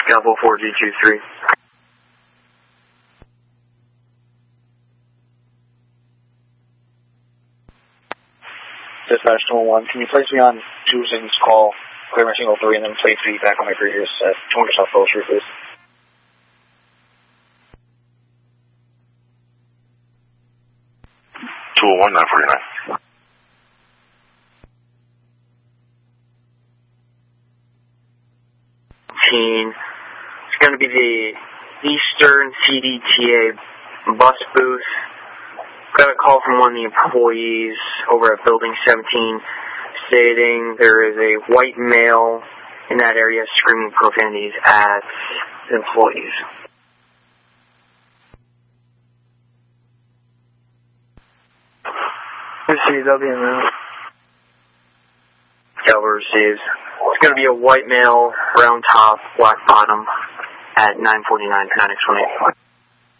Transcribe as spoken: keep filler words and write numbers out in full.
Scalpel four G two three. Dispatch two one one, can you place me on two Zings call, clear my single three, and then plate three back on my previous set? two hundred South Pearl Street, please. two oh one, nine forty-nine. It's going to be the Eastern C D T A bus booth. Got a call from one of the employees over at Building seventeen stating there is a white male in that area screaming profanities at employees. C W now. Delaware receives. It's going to be a white male, round top, black bottom at nine forty-nine, nine X one eight.